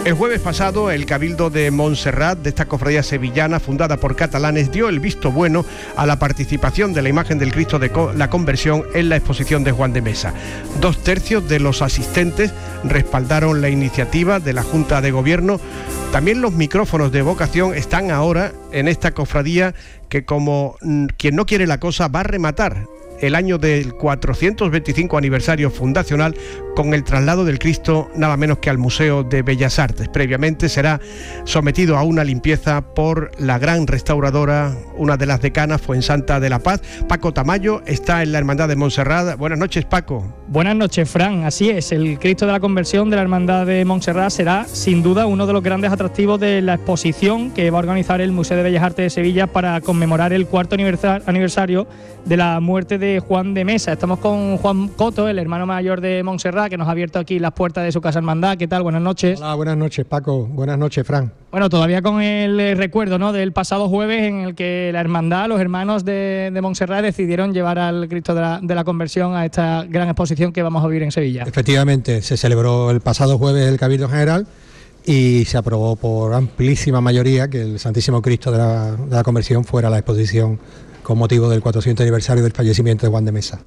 El jueves pasado, el Cabildo de Montserrat, de esta cofradía sevillana fundada por catalanes, dio el visto bueno a la participación de la imagen del Cristo de la Conversión en la exposición de Juan de Mesa. 2/3 de los asistentes respaldaron la iniciativa de la Junta de Gobierno. También los micrófonos de vocación están ahora en esta cofradía que, como quien no quiere la cosa, va a rematar el año del 425 aniversario fundacional con el traslado del Cristo nada menos que al Museo de Bellas Artes. Previamente será sometido a una limpieza por la gran restauradora, una de las decanas, Fuensanta de la Paz. Paco Tamayo está en la Hermandad de Montserrat. Buenas noches, Paco. Buenas noches, Fran. Así es, el Cristo de la Conversión de la Hermandad de Montserrat será sin duda uno de los grandes atractivos de la exposición que va a organizar el Museo de Bellas Artes de Sevilla para conmemorar el 4º aniversario de la muerte de Juan de Mesa. Estamos con Juan Coto, el hermano mayor de Montserrat, que nos ha abierto aquí las puertas de su casa hermandad. ¿Qué tal? Buenas noches. Hola, buenas noches, Paco. Buenas noches, Fran. Bueno, todavía con el recuerdo, ¿no?, del pasado jueves en el que la hermandad, los hermanos de Montserrat decidieron llevar al Cristo de la Conversión a esta gran exposición que vamos a vivir en Sevilla. Efectivamente, se celebró el pasado jueves el Cabildo General y se aprobó por amplísima mayoría que el Santísimo Cristo de la Conversión fuera la exposición con motivo del 400 aniversario del fallecimiento de Juan de Mesa.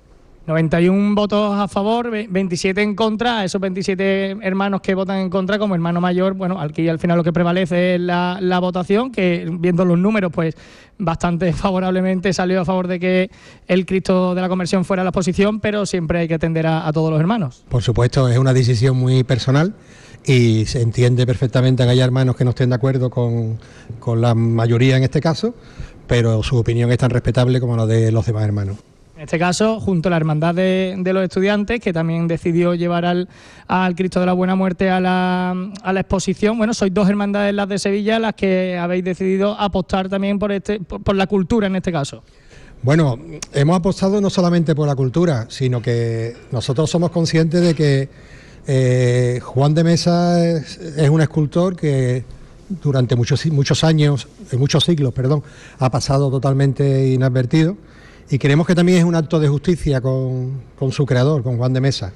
91 votos a favor, 27 en contra. Esos 27 hermanos que votan en contra, como hermano mayor, bueno, aquí al final lo que prevalece es la votación, que viendo los números, pues bastante favorablemente salió a favor de que el Cristo de la Conversión fuera la exposición, pero siempre hay que atender a todos los hermanos. Por supuesto, es una decisión muy personal y se entiende perfectamente que haya hermanos que no estén de acuerdo con la mayoría en este caso, pero su opinión es tan respetable como la de los demás hermanos. En este caso, junto a la Hermandad de los Estudiantes, que también decidió llevar al Cristo de la Buena Muerte a la exposición. Bueno, sois dos hermandades, las de Sevilla, las que habéis decidido apostar también por la cultura en este caso. Bueno, hemos apostado no solamente por la cultura, sino que nosotros somos conscientes de que Juan de Mesa es un escultor que durante muchos siglos, ha pasado totalmente inadvertido. Y creemos que también es un acto de justicia con su creador, con Juan de Mesa.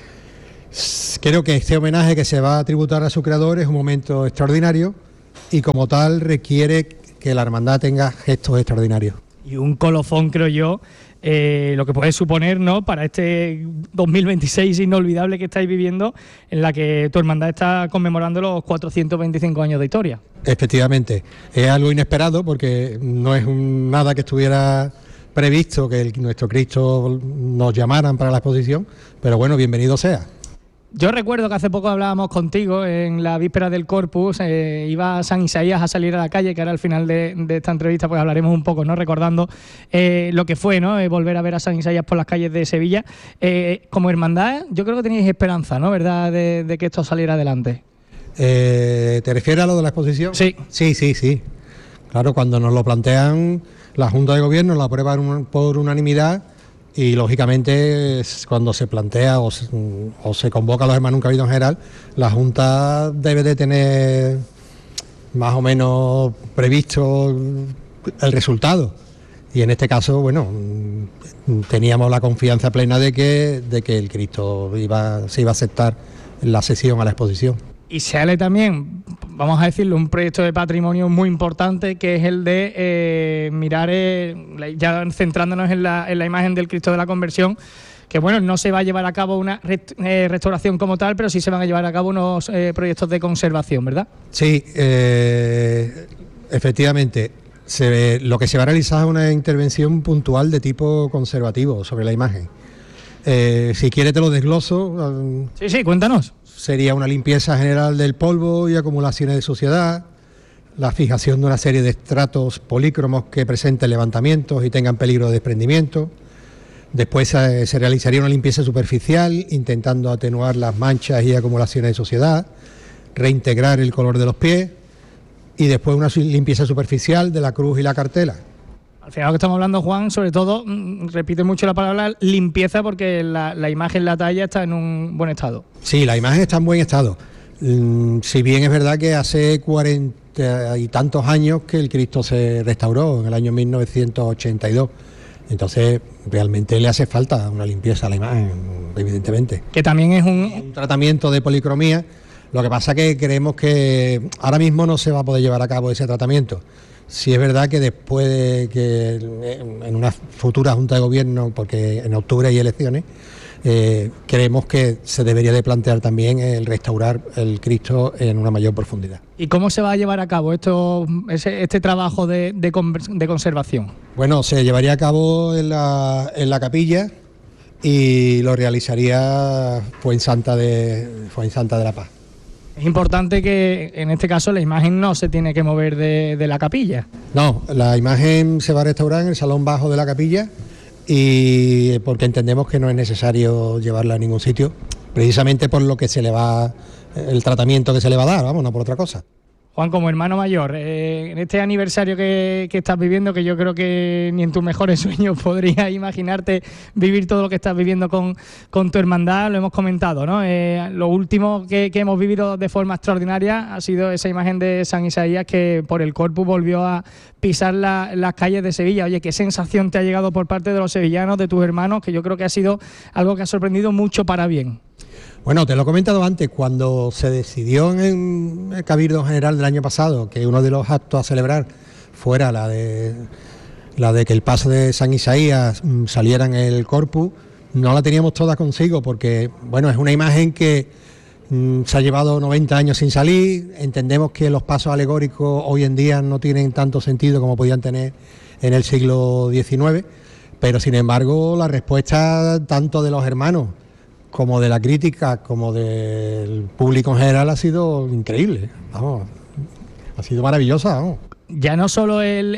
Creo que este homenaje que se va a tributar a su creador es un momento extraordinario y como tal requiere que la hermandad tenga gestos extraordinarios. Y un colofón, creo yo, lo que puede suponer, ¿no?, para este 2026 inolvidable que estáis viviendo, en la que tu hermandad está conmemorando los 425 años de historia. Efectivamente, es algo inesperado porque no es nada que estuviera previsto que nuestro Cristo nos llamaran para la exposición, pero bueno, bienvenido sea. Yo recuerdo que hace poco hablábamos contigo en la víspera del Corpus, iba San Isaías a salir a la calle, que ahora al final de esta entrevista pues hablaremos un poco, ¿no?, recordando lo que fue, ¿no?, volver a ver a San Isaías por las calles de Sevilla. Como hermandad, yo creo que teníais esperanza, ¿no?, ¿verdad?, de que esto saliera adelante. ¿Te refieres a lo de la exposición? Sí. Sí. Claro, cuando nos lo plantean, la Junta de Gobierno lo aprueba por unanimidad y, lógicamente, cuando se plantea o se convoca a los hermanos en un Cabildo General, la Junta debe de tener más o menos previsto el resultado. Y en este caso, bueno, teníamos la confianza plena de que el Cristo se iba a aceptar en la sesión a la exposición. Y sale también, vamos a decirlo, un proyecto de patrimonio muy importante, que es el de mirar, ya centrándonos en la imagen del Cristo de la Conversión, que bueno, no se va a llevar a cabo una restauración como tal, pero sí se van a llevar a cabo unos proyectos de conservación, ¿verdad? Sí, efectivamente. Lo que se va a realizar es una intervención puntual de tipo conservativo sobre la imagen. Si quieres te lo desgloso. Sí, cuéntanos. Sería una limpieza general del polvo y acumulaciones de suciedad, la fijación de una serie de estratos polícromos que presenten levantamientos y tengan peligro de desprendimiento. Después se realizaría una limpieza superficial, intentando atenuar las manchas y acumulaciones de suciedad, reintegrar el color de los pies y después una limpieza superficial de la cruz y la cartela. Al final lo que estamos hablando, Juan, sobre todo, repite mucho la palabra limpieza, porque la imagen, la talla está en un buen estado. Sí, la imagen está en buen estado. Si bien es verdad que hace 40 y tantos años que el Cristo se restauró, en el año 1982. Entonces, realmente le hace falta una limpieza a la imagen, evidentemente. Que también es un tratamiento de policromía Lo que pasa que creemos que ahora mismo no se va a poder llevar a cabo ese tratamiento. Sí es verdad que después de que en una futura Junta de Gobierno, porque en octubre hay elecciones, creemos que se debería de plantear también el restaurar el Cristo en una mayor profundidad. ¿Y cómo se va a llevar a cabo este trabajo de conservación? Bueno, se llevaría a cabo en la capilla y lo realizaría Fuensanta de la Paz. Es importante que en este caso la imagen no se tiene que mover de la capilla. No, la imagen se va a restaurar en el salón bajo de la capilla, y porque entendemos que no es necesario llevarla a ningún sitio, precisamente por lo que se le va, el tratamiento que se le va a dar, vamos, no por otra cosa. Juan, como hermano mayor, en este aniversario que estás viviendo, que yo creo que ni en tus mejores sueños podrías imaginarte vivir todo lo que estás viviendo con tu hermandad, lo hemos comentado, ¿no? Lo último que hemos vivido de forma extraordinaria ha sido esa imagen de San Isaías que por el Corpus volvió a pisar las calles de Sevilla. Oye, ¿qué sensación te ha llegado por parte de los sevillanos, de tus hermanos, que yo creo que ha sido algo que ha sorprendido mucho para bien? Bueno, te lo he comentado antes, cuando se decidió en el Cabildo General del año pasado que uno de los actos a celebrar fuera la de que el paso de San Isaías saliera en el Corpus, no la teníamos toda consigo porque, bueno, es una imagen que se ha llevado 90 años sin salir. Entendemos que los pasos alegóricos hoy en día no tienen tanto sentido como podían tener en el siglo XIX, pero sin embargo la respuesta tanto de los hermanos como de la crítica, como del público en general ha sido increíble, vamos, ha sido maravillosa, vamos. Ya no solo el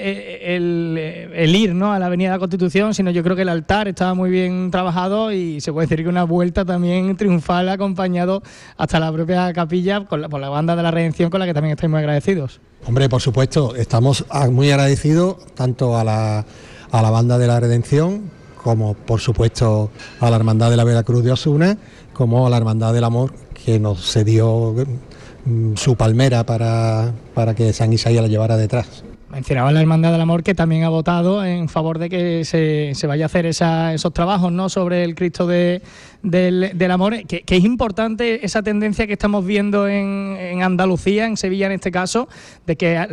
ir, ¿no?, a la Avenida de la Constitución, sino yo creo que el altar estaba muy bien trabajado y se puede decir que una vuelta también triunfal acompañado hasta la propia capilla por la banda de la Redención, con la que también estáis muy agradecidos. Hombre, por supuesto, estamos muy agradecidos tanto a la banda de la Redención, como por supuesto a la Hermandad de la Veracruz de Osuna, como a la Hermandad del Amor, que nos cedió su palmera para que San Isaías la llevara detrás. Mencionaba la Hermandad del Amor, que también ha votado en favor de que se vaya a hacer esos trabajos, ¿no?, sobre el Cristo del Amor, que es importante esa tendencia que estamos viendo en Andalucía, en Sevilla en este caso, de que